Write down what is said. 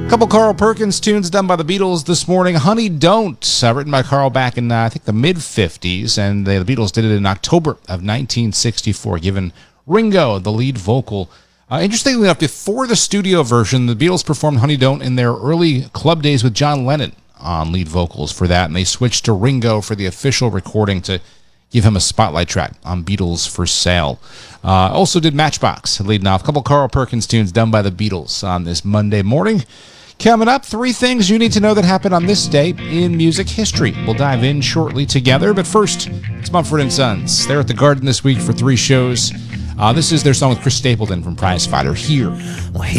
A couple Carl Perkins tunes done by the Beatles this morning. Honey Don't, written by Carl back in, I think, the mid-50s, and the Beatles did it in October of 1964, giving Ringo the lead vocal. Interestingly enough, before the studio version, the Beatles performed Honey Don't in their early club days with John Lennon on lead vocals for that, and they switched to Ringo for the official recording to give him a spotlight track on Beatles for Sale. Also did Matchbox leading off. A couple Carl Perkins tunes done by the Beatles on this Monday morning. Coming up, 3 things you need to know that happened on this day in music history. We'll dive in shortly together, but first, it's Mumford & Sons. They're at the Garden this week for 3 shows. This is their song with Chris Stapleton from Prize Fighter here.